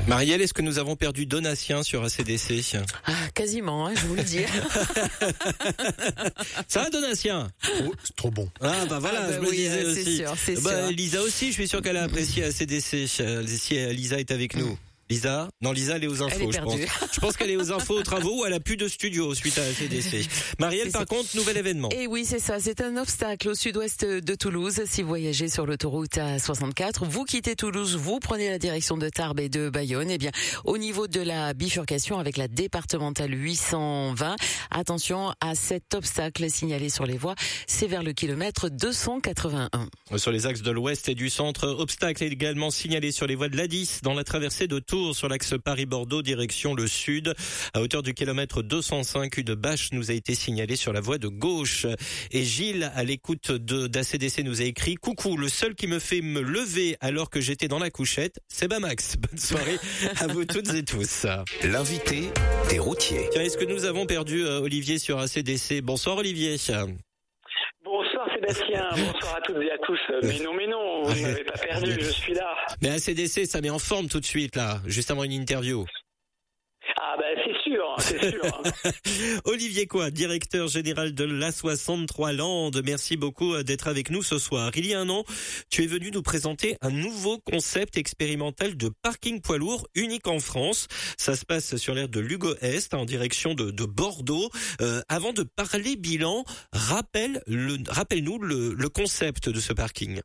Marielle, est-ce que nous avons perdu Donatien sur ACDC? Quasiment, je vous le dis. Ça va, Donatien? C'est trop bon. Ah bah voilà, je me disais c'est aussi. sûr, c'est sûr. Lisa aussi, je suis sûr qu'elle a apprécié ACDC. Si Lisa est avec nous. Lisa? Non, Lisa, elle est aux infos, je pense. Je pense qu'elle est aux infos, aux travaux, ou elle a plus de studio suite à ACDC. Marielle, par contre, nouvel événement. Et oui, c'est ça. C'est un obstacle au sud-ouest de Toulouse. Si vous voyagez sur l'autoroute A64, vous quittez Toulouse, vous prenez la direction de Tarbes et de Bayonne. Eh bien, au niveau de la bifurcation avec la départementale 820, attention à cet obstacle signalé sur les voies. C'est vers le kilomètre 281. Sur les axes de l'ouest et du centre, obstacle est également signalé sur les voies de l'A10 dans la traversée de Tours sur l'axe Paris-Bordeaux direction le sud. À hauteur du kilomètre 205, une bâche nous a été signalée sur la voie de gauche. Et Gilles, à l'écoute d'ACDC, nous a écrit: coucou, le seul qui me fait me lever alors que j'étais dans la couchette, c'est Bamax. Bonne soirée à vous toutes et tous. L'invité des routiers. Tiens, est-ce que nous avons perdu Olivier sur ACDC? Bonsoir Olivier. Bonsoir Sébastien, bonsoir à toutes et à tous. Mais non, vous ne m'avez pas perdu, je suis là. Mais ACDC, ça met en forme tout de suite là, juste avant une interview. Ah ben c'est sûr. Olivier Coix, directeur général de l'A63 Landes, merci beaucoup d'être avec nous ce soir. Il y a un an, tu es venu nous présenter un nouveau concept expérimental de parking poids lourd unique en France. Ça se passe sur l'aire de Lugo Est, en direction de Bordeaux. Avant de parler bilan, rappelle-nous le concept de ce parking.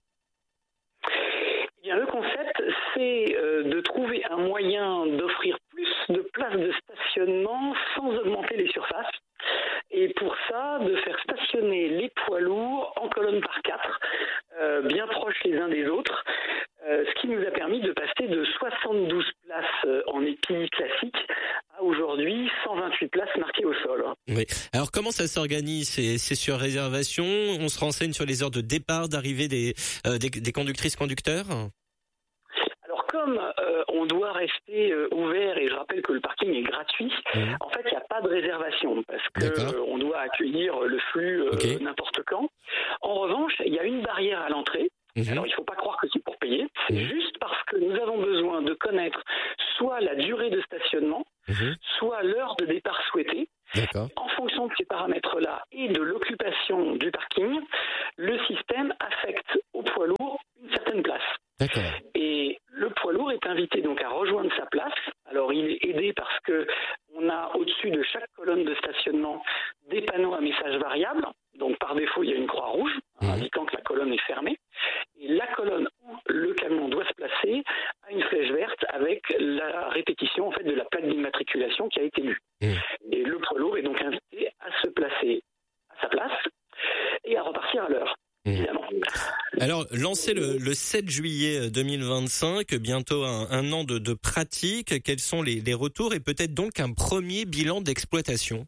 Eh bien, le concept, c'est de trouver un moyen d'offrir plus de places de stationnement sans augmenter les surfaces. Et pour ça, de faire stationner les poids lourds en colonne par 4, bien proches les uns des autres, ce qui nous a permis de passer de 72 places en épi classique à aujourd'hui 128 places marquées au sol. Oui. Alors comment ça s'organise? C'est sur réservation? On se renseigne sur les heures de départ, d'arrivée des conductrices-conducteurs? Comme on doit rester ouvert, et je rappelle que le parking est gratuit, en fait, il n'y a pas de réservation parce que on doit accueillir le flux n'importe quand. En revanche, il y a une barrière à l'entrée. Alors, il ne faut pas croire que c'est pour payer. C'est juste parce que nous avons besoin de connaître soit la durée de stationnement, soit l'heure de départ souhaitée. En fonction de ces paramètres-là et de l'occupation du parking, le système affecte au poids lourd une certaine place. Et le poids lourd est invité donc à rejoindre sa place. Alors il est aidé parce que on a au-dessus de chaque colonne de stationnement des panneaux à message variable. Donc par défaut il y a une croix rouge indiquant que la colonne est fermée. Et la colonne où le camion doit se placer a une flèche verte avec la répétition en fait de la plaque d'immatriculation qui a été lue. Et le poids lourd est donc invité à se placer à sa place et à repartir à l'heure. Évidemment. Alors, lancé le 7 juillet 2025, bientôt un an de pratique, quels sont les retours et peut-être donc un premier bilan d'exploitation?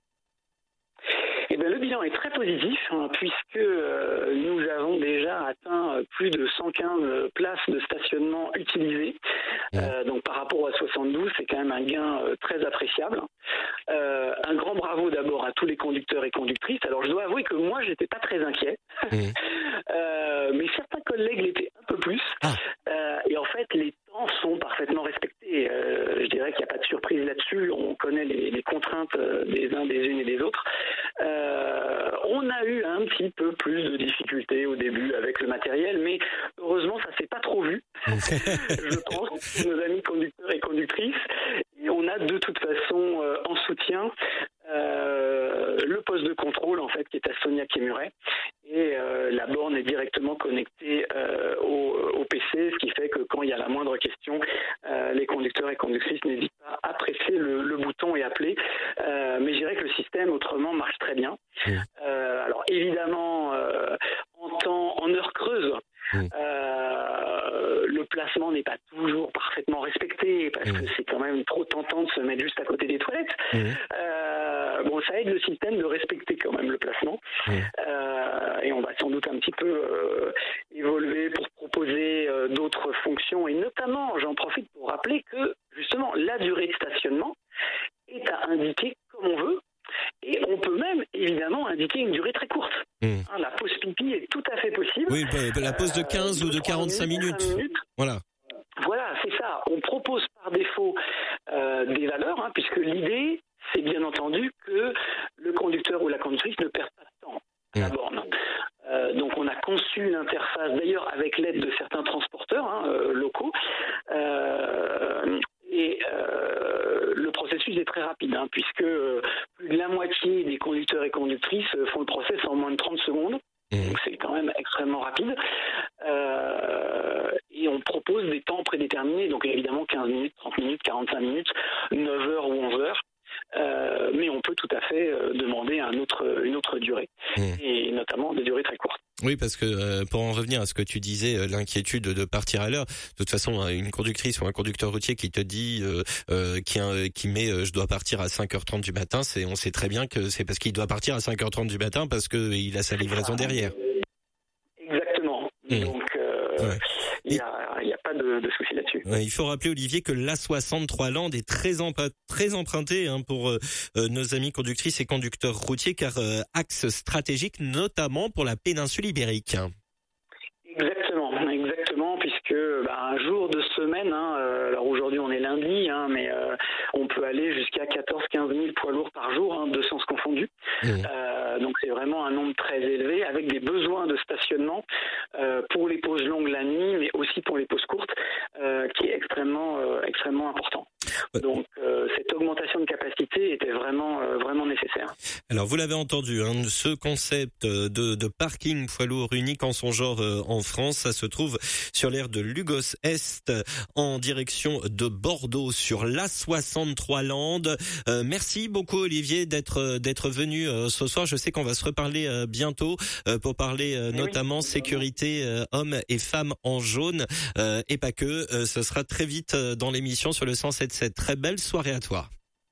Eh bien, le bilan est très positif puisque nous avons déjà atteint plus de 115 places de stationnement utilisées. Donc par rapport à 72, c'est quand même un gain très appréciable. Un grand bravo d'abord à tous les conducteurs et conductrices. Alors je dois avouer que moi j'étais pas très inquiet, mais certains collègues l'étaient un peu plus. Et en fait les temps sont parfaitement respectés. Je dirais qu'il n'y a pas de surprise là-dessus. On connaît les contraintes des uns, des unes et des autres. On a eu un petit peu plus de difficultés au début avec le matériel, mais heureusement ça s'est pas trop vu. Je pense, nos amis conducteurs et conductrices. Et on a de toute façon en soutien le poste de contrôle en fait qui est à Sonia-Quémuret et la borne est directement connectée au PC, ce qui fait que quand il y a la moindre question, les conducteurs et conductrices n'hésitent pas à presser le bouton et appeler. Mais je dirais que le système autrement marche très bien. Alors évidemment en heure creuse, le placement n'est pas toujours parfaitement respecté parce que c'est quand même trop tentant de se mettre juste à côté des toilettes. Bon, ça aide le système de respecter quand même le placement. Et on va sans doute un petit peu évoluer pour proposer d'autres fonctions. Et notamment, j'en profite pour rappeler que justement la durée de stationnement est à indiquer comme on veut. Et on peut même, évidemment, indiquer une durée très courte. La pause pipi est tout à fait possible. Oui, la pause de 15 ou de 45 minutes. Voilà. Voilà, c'est c'est ça, on propose par défaut des valeurs, puisque l'idée, c'est bien entendu que le conducteur ou la conductrice ne perde pas de temps à la borne. Donc on a conçu une interface, d'ailleurs avec l'aide de certains transporteurs locaux, et le processus est très rapide, puisque plus de la moitié des conducteurs et conductrices font le process en moins de 30 secondes. Donc c'est quand même extrêmement rapide. Et on propose des temps prédéterminés, donc évidemment 15 minutes, 30 minutes, 45 minutes, 9 heures ou 11 heures. Mais on peut tout à fait demander une autre durée, et notamment des durées très courtes. Oui, parce que pour en revenir à ce que tu disais, l'inquiétude de partir à l'heure. De toute façon, une conductrice ou un conducteur routier qui te dit qui met je dois partir à 5h30 du matin, on sait très bien que c'est parce qu'il doit partir à 5h30 du matin parce que il a sa livraison derrière. Exactement. Donc il y a pas de souci là-dessus. Il faut rappeler, Olivier, que l'A63 Land est très emprunté pour nos amis conductrices et conducteurs routiers, car axe stratégique notamment pour la péninsule ibérique. Exactement, puisque un jour de semaine, alors aujourd'hui on est lundi, mais on peut aller jusqu'à 14-15 000 poids lourds par jour, 2 sens confondus. Donc c'est vraiment un nombre très élevé, avec des besoins de stationnement pour les pauses longues la nuit, mais aussi pour les pauses courtes, qui est extrêmement important. Donc cette augmentation de capacité était vraiment nécessaire. Alors vous l'avez entendu, ce concept de parking poids lourd unique en son genre en France, ça se trouve sur l'aire de Lugos Est en direction de Bordeaux sur l'A63 Land. Merci beaucoup Olivier d'être venu ce soir. Je sais qu'on va se reparler bientôt pour parler notamment sécurité hommes et femmes en jaune et pas que. Ce sera très vite dans l'émission sur le 107.7. Très belle soirée à toi.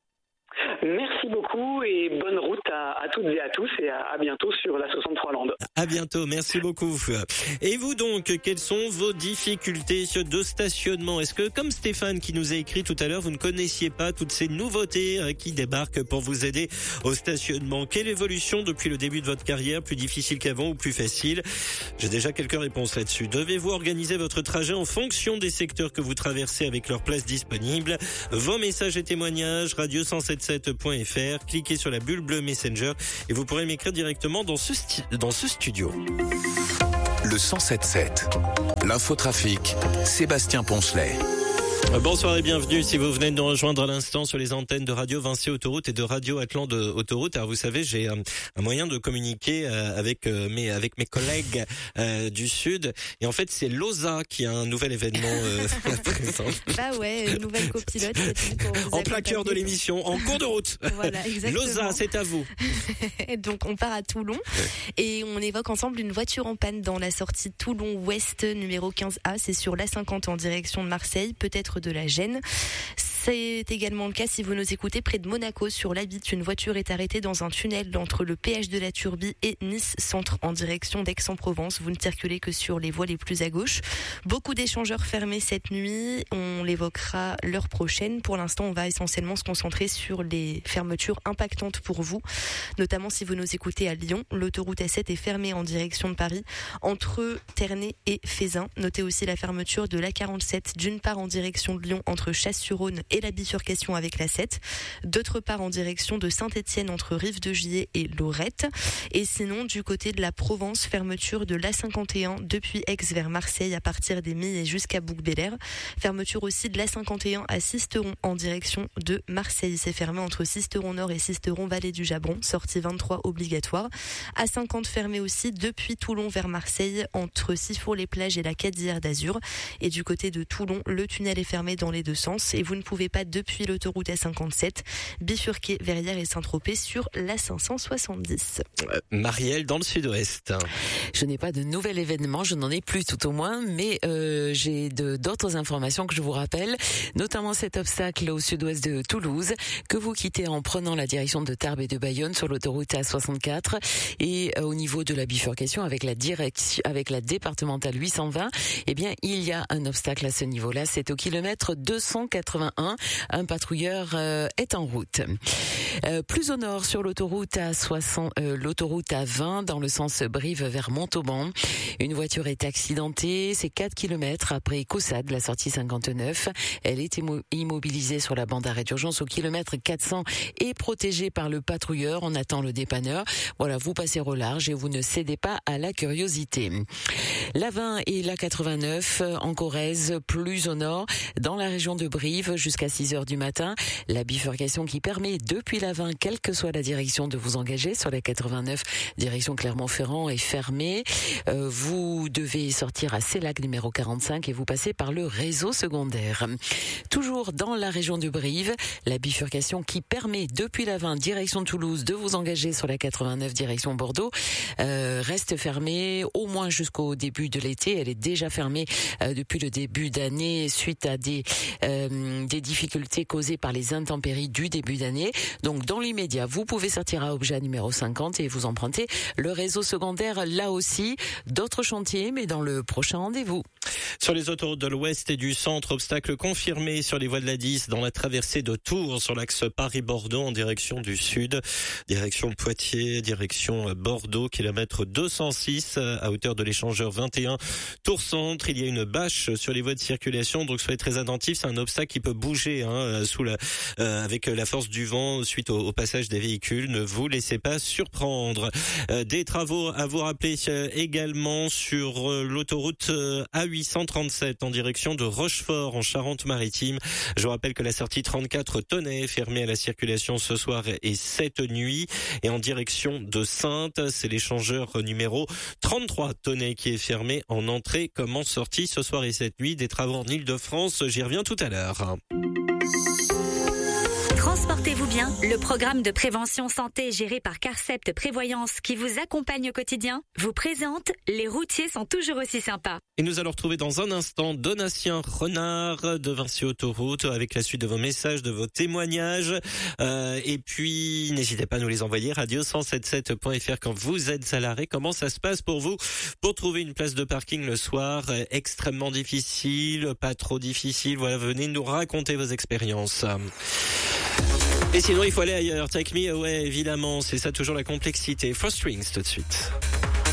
Merci beaucoup et bonne route à toutes et à tous, et à bientôt sur la 63 Land. À bientôt, merci beaucoup. Et vous donc, quelles sont vos difficultés de stationnement? Est-ce que, comme Stéphane qui nous a écrit tout à l'heure, vous ne connaissiez pas toutes ces nouveautés qui débarquent pour vous aider au stationnement? Quelle évolution depuis le début de votre carrière, plus difficile qu'avant ou plus facile? J'ai déjà quelques réponses là-dessus. Devez-vous organiser votre trajet en fonction des secteurs que vous traversez avec leurs places disponibles? Vos messages et témoignages, radio177.fr, cliquez sur la bulle bleue Messenger et vous pourrez m'écrire directement dans ce studio. Le 107.7, l'infotrafic, Sébastien Poncelet. Bonsoir et bienvenue si vous venez de nous rejoindre à l'instant sur les antennes de Radio Vinci Autoroute et de Radio Atlante Autoroute. Alors vous savez, j'ai un moyen de communiquer avec mes collègues du Sud, et en fait c'est Loza qui a un nouvel événement présent. Bah ouais, une nouvelle copilote en plein cœur de l'émission, en cours de route. Voilà, exactement. Loza, c'est à vous. Donc on part à Toulon et on évoque ensemble une voiture en panne dans la sortie Toulon-Ouest numéro 15A. C'est sur l'A50 en direction de Marseille, peut-être de la Gêne. C'est également le cas si vous nous écoutez près de Monaco sur l'Abitte. Une voiture est arrêtée dans un tunnel entre le péage de la Turbie et Nice Centre en direction d'Aix-en-Provence. Vous ne circulez que sur les voies les plus à gauche. Beaucoup d'échangeurs fermés cette nuit. On l'évoquera l'heure prochaine. Pour l'instant, on va essentiellement se concentrer sur les fermetures impactantes pour vous. Notamment si vous nous écoutez à Lyon. L'autoroute A7 est fermée en direction de Paris entre Ternay et Fézin. Notez aussi la fermeture de l'A47 d'une part en direction de Lyon entre Chasse-sur-Rhône et la bifurcation avec la 7, d'autre part en direction de Saint-Étienne entre Rive-de-Gier et Lorette, et sinon du côté de la Provence, fermeture de l'A51 depuis Aix vers Marseille à partir des Milles et jusqu'à Bouc-Bélair, fermeture aussi de l'A51 à Sisteron en direction de Marseille, c'est fermé entre Sisteron Nord et Sisteron Vallée du Jabron, sortie 23 obligatoire, A50 fermé aussi depuis Toulon vers Marseille entre Sifour-les-Plages et la Cadière d'Azur, et du côté de Toulon, le tunnel est fermé dans les deux sens et vous ne pouvez pas depuis l'autoroute A57 bifurquer Verrières et Saint-Tropez sur l'A570. Marielle dans le sud-ouest. Je n'ai pas de nouvel événement, je n'en ai plus tout au moins, mais j'ai d'autres informations que je vous rappelle, notamment cet obstacle au sud-ouest de Toulouse que vous quittez en prenant la direction de Tarbes et de Bayonne sur l'autoroute A64 et au niveau de la bifurcation avec la départementale 820, eh bien il y a un obstacle à ce niveau-là, c'est au kilomètre 281 20. Un patrouilleur est en route. Plus au nord, sur l'autoroute A20, dans le sens Brive vers Montauban, une voiture est accidentée. C'est 4 km après Caussade, la sortie 59. Elle est immobilisée sur la bande d'arrêt d'urgence au kilomètre 400 et protégée par le patrouilleur. On attend le dépanneur. Voilà, vous passez au large et vous ne cédez pas à la curiosité. La 20 et la 89 en Corrèze, plus au nord, dans la région de Brive, jusqu'à 6h du matin. La bifurcation qui permet, depuis la 20, quelle que soit la direction, de vous engager sur la 89, direction Clermont-Ferrand, est fermée. Vous devez sortir à Sellac, numéro 45, et vous passez par le réseau secondaire. Toujours dans la région de Brive, la bifurcation qui permet, depuis la 20, direction Toulouse, de vous engager sur la 89, direction Bordeaux, reste fermée au moins jusqu'au début de l'été. Elle est déjà fermée depuis le début d'année suite à des difficultés causées par les intempéries du début d'année. Donc dans l'immédiat, vous pouvez sortir à Obja numéro 50 et vous empruntez le réseau secondaire là aussi. D'autres chantiers, mais dans le prochain rendez-vous. Sur les autoroutes de l'Ouest et du Centre, obstacle confirmé sur les voies de la 10 dans la traversée de Tours sur l'axe Paris-Bordeaux en direction du Sud, direction Poitiers, direction Bordeaux, kilomètre 206 à hauteur de l'échangeur 21. Tours Centre, il y a une bâche sur les voies de circulation, donc soyez très attentifs. C'est un obstacle qui peut bouger avec la force du vent suite au passage des véhicules. Ne vous laissez pas surprendre. Des travaux à vous rappeler également sur l'autoroute A837 en direction de Rochefort en Charente-Maritime. Je vous rappelle que la sortie 34 Tonnet est fermée à la circulation ce soir et cette nuit. Et en direction de Saintes, c'est l'échangeur numéro 33 Tonnet qui est fermé en entrée comme en sortie ce soir et cette nuit. Des travaux en Ile-de-France, j'y reviens tout à l'heure. Transportez-vous bien, le programme de prévention santé géré par Carcept Prévoyance qui vous accompagne au quotidien vous présente Les routiers sont toujours aussi sympas. Et nous allons retrouver dans un instant Donatien Renard de Vinci Autoroute avec la suite de vos messages, de vos témoignages. Et puis, n'hésitez pas à nous les envoyer, radio177.fr quand vous êtes à l'arrêt. Comment ça se passe pour vous pour trouver une place de parking le soir? Extrêmement difficile, pas trop difficile. Voilà, venez nous raconter vos expériences. Et sinon, il faut aller ailleurs. Take Me Away, évidemment. C'est ça toujours la complexité. Four Strings tout de suite.